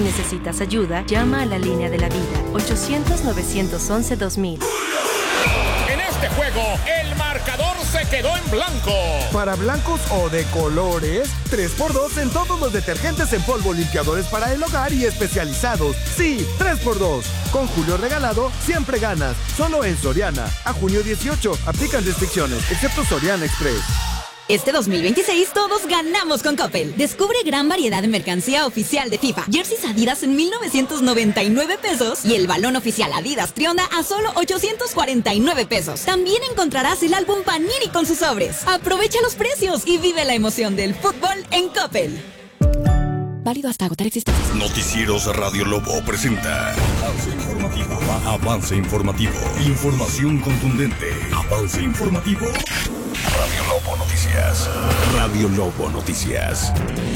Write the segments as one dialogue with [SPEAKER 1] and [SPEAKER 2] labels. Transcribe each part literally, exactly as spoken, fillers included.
[SPEAKER 1] Si necesitas ayuda, llama a la línea de la vida, ochocientos, novecientos once, dos mil.
[SPEAKER 2] En este juego, el marcador se quedó en blanco.
[SPEAKER 3] Para blancos o de colores, tres por dos en todos los detergentes en polvo, limpiadores para el hogar y especializados. Sí, tres por dos. Con Julio regalado, siempre ganas. Solo en Soriana. A junio dieciocho, aplican restricciones, excepto Soriana Express.
[SPEAKER 4] Este dos mil veintiséis todos ganamos con Coppel. Descubre gran variedad de mercancía oficial de FIFA. Jerseys Adidas en mil novecientos noventa y nueve pesos y el balón oficial Adidas Trionda a solo ochocientos cuarenta y nueve pesos. También encontrarás el álbum Panini con sus sobres. Aprovecha los precios y vive la emoción del fútbol en Coppel. Válido hasta agotar existencias.
[SPEAKER 5] Noticieros Radio Lobo presenta Avance Informativo. Avance Informativo. Información contundente. Avance Informativo. Radio Lobo Noticias. Radio Lobo Noticias.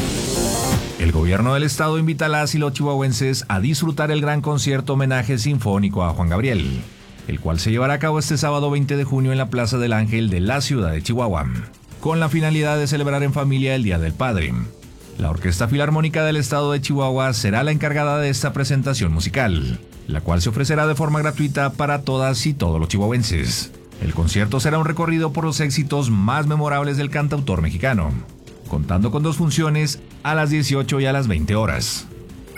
[SPEAKER 6] El gobierno del estado invita a las y los chihuahuenses a disfrutar el gran concierto homenaje sinfónico a Juan Gabriel, el cual se llevará a cabo este sábado veinte de junio en la Plaza del Ángel de la ciudad de Chihuahua, con la finalidad de celebrar en familia el Día del Padre. La Orquesta Filarmónica del Estado de Chihuahua será la encargada de esta presentación musical, la cual se ofrecerá de forma gratuita para todas y todos los chihuahuenses. El concierto será un recorrido por los éxitos más memorables del cantautor mexicano, contando con dos funciones a las dieciocho y a las veinte horas.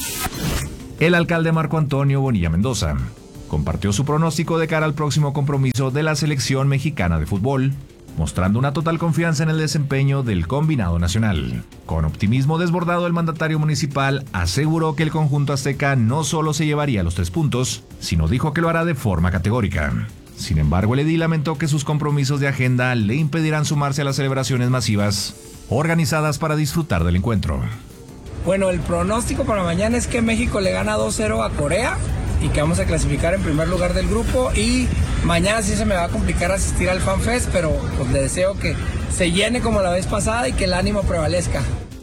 [SPEAKER 6] El alcalde Marco Antonio Bonilla Mendoza compartió su pronóstico de cara al próximo compromiso de la selección mexicana de fútbol, mostrando una total confianza en el desempeño del combinado nacional. Con optimismo desbordado, el mandatario municipal aseguró que el conjunto azteca no solo se llevaría los tres puntos, sino dijo que lo hará de forma categórica. Sin embargo, el edil lamentó que sus compromisos de agenda le impedirán sumarse a las celebraciones masivas organizadas para disfrutar del encuentro.
[SPEAKER 7] Bueno, el pronóstico para mañana es que México le gana dos cero a Corea y que vamos a clasificar en primer lugar del grupo, y mañana sí se me va a complicar asistir al FanFest, pero pues le deseo que se llene como la vez pasada y que el ánimo prevalezca.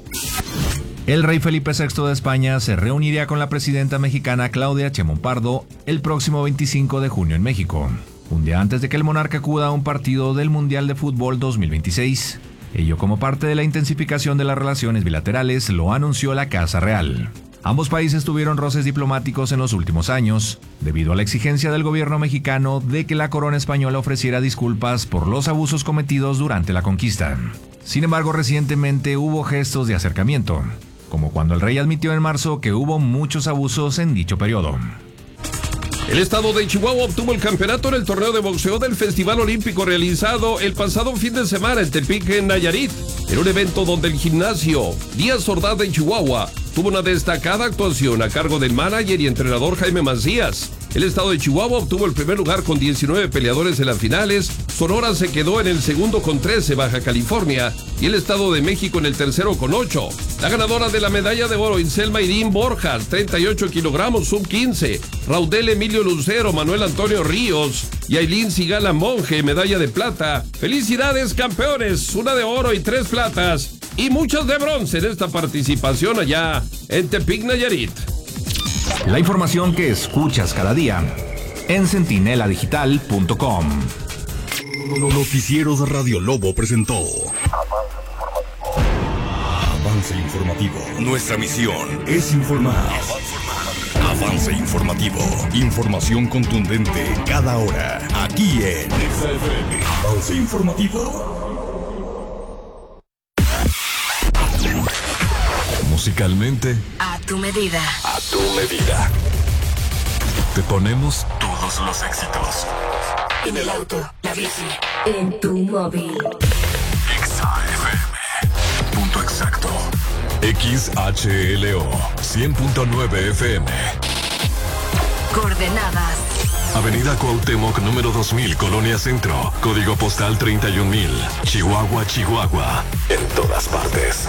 [SPEAKER 6] El rey Felipe sexto de España se reuniría con la presidenta mexicana Claudia Sheinbaum Pardo el próximo veinticinco de junio en México, un día antes de que el monarca acuda a un partido del Mundial de Fútbol dos mil veintiséis. Ello como parte de la intensificación de las relaciones bilaterales, lo anunció la Casa Real. Ambos países tuvieron roces diplomáticos en los últimos años, debido a la exigencia del gobierno mexicano de que la corona española ofreciera disculpas por los abusos cometidos durante la conquista. Sin embargo, recientemente hubo gestos de acercamiento, como cuando el rey admitió en marzo que hubo muchos abusos en dicho periodo.
[SPEAKER 8] El estado de Chihuahua obtuvo el campeonato en el torneo de boxeo del Festival Olímpico realizado el pasado fin de semana en Tepic, en Nayarit, en un evento donde el gimnasio Díaz Ordaz de Chihuahua tuvo una destacada actuación a cargo del manager y entrenador Jaime Macías. El estado de Chihuahua obtuvo el primer lugar con diecinueve peleadores en las finales, Sonora se quedó en el segundo con trece, Baja California, y el Estado de México en el tercero con ocho. La ganadora de la medalla de oro, Inselma Irín Borjas, treinta y ocho kilogramos, sub quince, Raudel Emilio Lucero, Manuel Antonio Ríos y Ailín Sigala Monge, medalla de plata. ¡Felicidades, campeones! Una de oro y tres platas, y muchas de bronce en esta participación allá en Tepic, Nayarit.
[SPEAKER 6] La información que escuchas cada día en centinela digital punto com.
[SPEAKER 5] Noticieros Radio Lobo presentó Avance Informativo. Nuestra misión es informar. Avance Informativo. Información contundente cada hora. Aquí en Exa F M. Avance Informativo. Musicalmente,
[SPEAKER 1] A tu medida.
[SPEAKER 5] a tu medida. Te ponemos todos los éxitos.
[SPEAKER 1] En el auto, la bici, en tu móvil.
[SPEAKER 5] Exa F M. Punto exacto. X H L O cien punto nueve F M.
[SPEAKER 1] Coordenadas.
[SPEAKER 5] Avenida Cuauhtémoc número dos mil, Colonia Centro. Código postal treinta y un mil. Chihuahua, Chihuahua. En todas partes.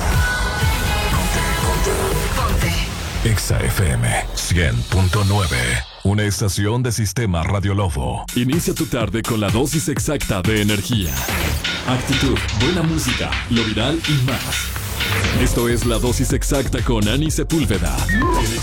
[SPEAKER 1] Ponte.
[SPEAKER 5] Exa F M cien punto nueve. Una estación de Sistema Radio Lobo.
[SPEAKER 9] Inicia tu tarde con la dosis exacta de energía, actitud, buena música, lo viral y más. Esto es la dosis exacta con Ani Sepúlveda. En